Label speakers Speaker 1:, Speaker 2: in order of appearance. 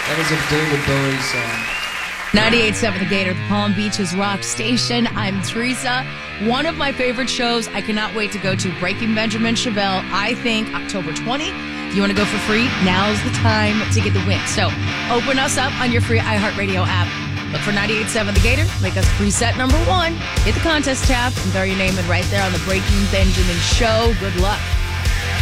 Speaker 1: That is a David Bowie song.
Speaker 2: 98.7 The Gator, the Palm Beaches Rock Station. I'm Teresa. One of my favorite shows I cannot wait to go to, Breaking Benjamin Chevelle. I think October 20. If you want to go for free, now's the time to get the win. So open us up on your free iHeartRadio app. Look for 98.7 The Gator. Make us preset number 1. Hit the contest tab and throw your name in right there on the Breaking Benjamin show. Good luck.